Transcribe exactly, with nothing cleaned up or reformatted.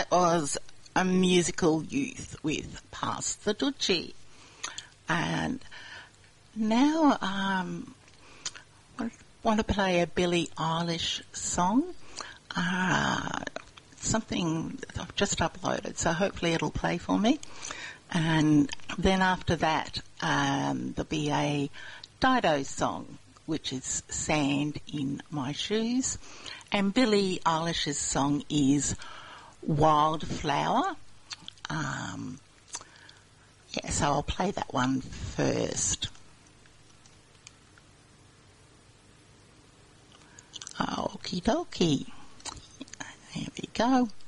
that was A Musical Youth with Pass the Dutchie. And now um, I want to play a Billie Eilish song. Uh, something that I've just uploaded, so hopefully it'll play for me. And then after that, um, there'll be a Dido song, which is Sand in My Shoes. And Billie Eilish's song is Wildflower. Um, yeah, so I'll play that one first. Okie dokie. There we go.